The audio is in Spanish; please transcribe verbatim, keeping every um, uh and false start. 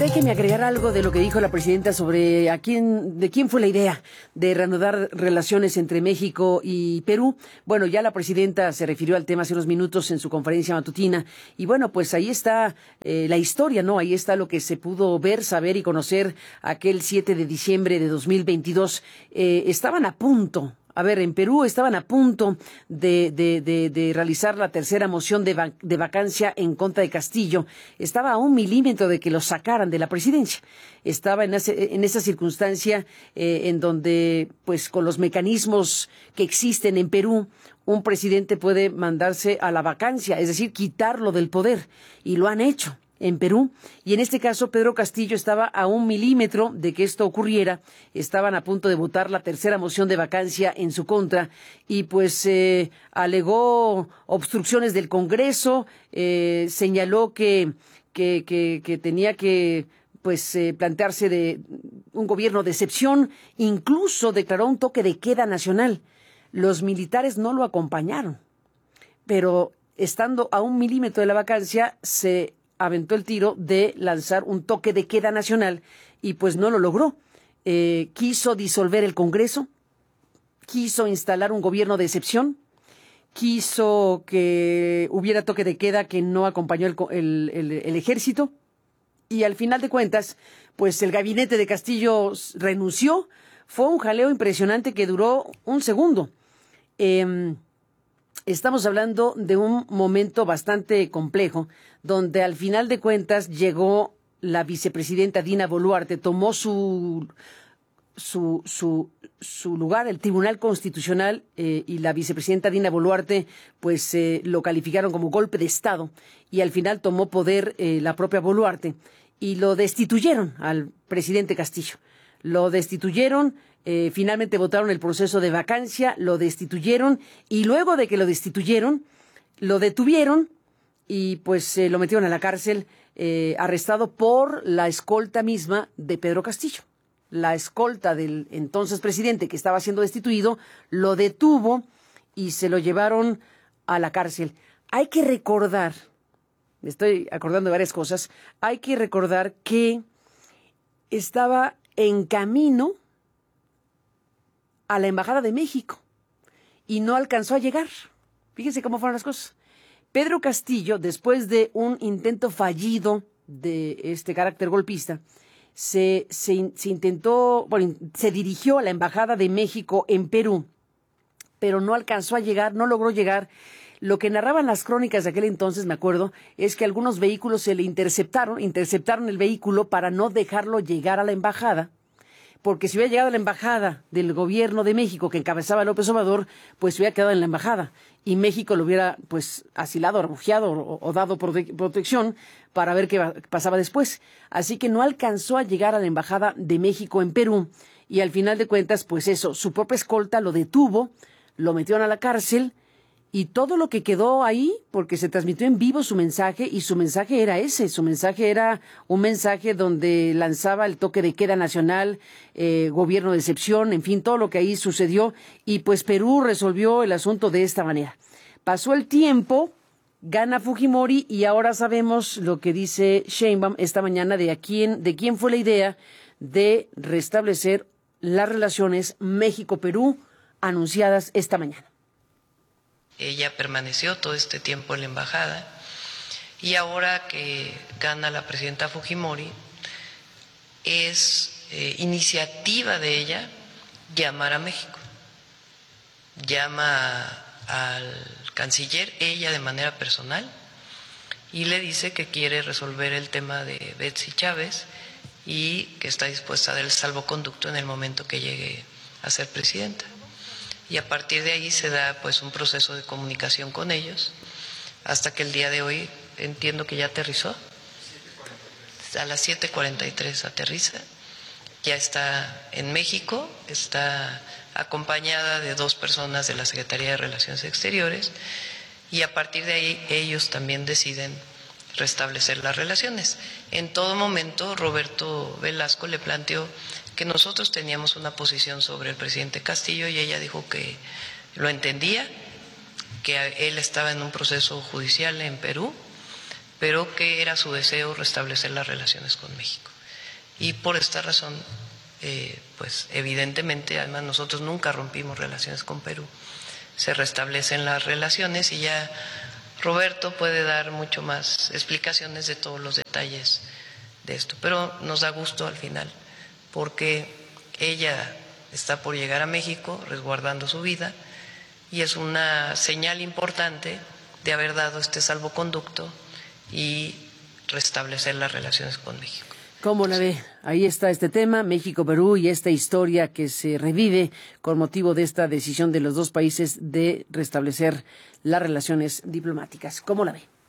déjeme agregar algo de lo que dijo la presidenta sobre a quién, de quién fue la idea de reanudar relaciones entre México y Perú. Bueno, ya la presidenta se refirió al tema hace unos minutos en su conferencia matutina y bueno, pues ahí está eh, la historia, ¿no? Ahí está lo que se pudo ver, saber y conocer aquel siete de diciembre de dos mil veintidós. Eh, estaban a punto. A ver, en Perú estaban a punto de, de, de, de realizar la tercera moción de, va, de vacancia en contra de Castillo. Estaba a un milímetro de que lo sacaran de la presidencia. Estaba en, ese, en esa circunstancia eh, en donde, pues, con los mecanismos que existen en Perú, un presidente puede mandarse a la vacancia, es decir, quitarlo del poder. Y lo han hecho en Perú, y en este caso Pedro Castillo estaba a un milímetro de que esto ocurriera. Estaban a punto de votar la tercera moción de vacancia en su contra, y pues eh, alegó obstrucciones del Congreso, eh, señaló que, que, que, que tenía que pues eh, plantearse de un gobierno de excepción, incluso declaró un toque de queda nacional. Los militares no lo acompañaron, pero estando a un milímetro de la vacancia, se aventó el tiro de lanzar un toque de queda nacional y pues no lo logró. Eh, quiso disolver el Congreso, quiso instalar un gobierno de excepción, quiso que hubiera toque de queda que no acompañó el, el, el, el ejército, y al final de cuentas, pues el gabinete de Castillo renunció. Fue un jaleo impresionante que duró un segundo. Eh, Estamos hablando de un momento bastante complejo, donde al final de cuentas llegó la vicepresidenta Dina Boluarte, tomó su su su, su lugar, el Tribunal Constitucional, eh, y la vicepresidenta Dina Boluarte, pues eh, lo calificaron como golpe de Estado, y al final tomó poder eh, la propia Boluarte, y lo destituyeron al presidente Castillo. Lo destituyeron. Eh, finalmente votaron el proceso de vacancia, lo destituyeron, y luego de que lo destituyeron, lo detuvieron y pues eh, lo metieron a la cárcel, eh, arrestado por la escolta misma de Pedro Castillo. La escolta del entonces presidente, que estaba siendo destituido, lo detuvo y se lo llevaron a la cárcel. Hay que recordar, me estoy acordando de varias cosas, hay que recordar que estaba en camino a la Embajada de México y no alcanzó a llegar. Fíjense cómo fueron las cosas. Pedro Castillo, después de un intento fallido de este carácter golpista, se, se, se intentó, bueno, se dirigió a la Embajada de México en Perú, pero no alcanzó a llegar, no logró llegar. Lo que narraban las crónicas de aquel entonces, me acuerdo, es que algunos vehículos se le interceptaron, interceptaron el vehículo para no dejarlo llegar a la embajada, porque si hubiera llegado a la embajada del gobierno de México que encabezaba López Obrador, pues hubiera quedado en la embajada y México lo hubiera pues asilado, refugiado o, o dado prote- protección para ver qué pasaba después. Así que no alcanzó a llegar a la embajada de México en Perú y al final de cuentas, pues eso, su propia escolta lo detuvo, lo metieron a la cárcel. Y todo lo que quedó ahí, porque se transmitió en vivo su mensaje, y su mensaje era ese, su mensaje era un mensaje donde lanzaba el toque de queda nacional, eh, gobierno de excepción, en fin, todo lo que ahí sucedió, y pues Perú resolvió el asunto de esta manera. Pasó el tiempo, gana Fujimori, y ahora sabemos lo que dice Sheinbaum esta mañana de a quién, de quién fue la idea de restablecer las relaciones México-Perú anunciadas esta mañana. Ella permaneció todo este tiempo en la embajada y ahora que gana la presidenta Fujimori es eh, iniciativa de ella llamar a México. Llama al canciller, ella de manera personal, y le dice que quiere resolver el tema de Betsy Chávez y que está dispuesta a dar el salvoconducto en el momento que llegue a ser presidenta. Y a partir de ahí se da pues un proceso de comunicación con ellos hasta que el día de hoy entiendo que ya aterrizó. A las siete cuarenta y tres aterriza, ya está en México, está acompañada de dos personas de la Secretaría de Relaciones Exteriores y a partir de ahí ellos también deciden restablecer las relaciones. En todo momento Roberto Velasco le planteó que nosotros teníamos una posición sobre el presidente Castillo y ella dijo que lo entendía, que él estaba en un proceso judicial en Perú, pero que era su deseo restablecer las relaciones con México. Y por esta razón, eh, pues evidentemente, además nosotros nunca rompimos relaciones con Perú, se restablecen las relaciones y ya Roberto puede dar mucho más explicaciones de todos los detalles de esto. Pero nos da gusto al final, porque ella está por llegar a México resguardando su vida y es una señal importante de haber dado este salvoconducto y restablecer las relaciones con México. ¿Cómo la ve? Ahí está este tema, México-Perú, y esta historia que se revive con motivo de esta decisión de los dos países de restablecer las relaciones diplomáticas. ¿Cómo la ve?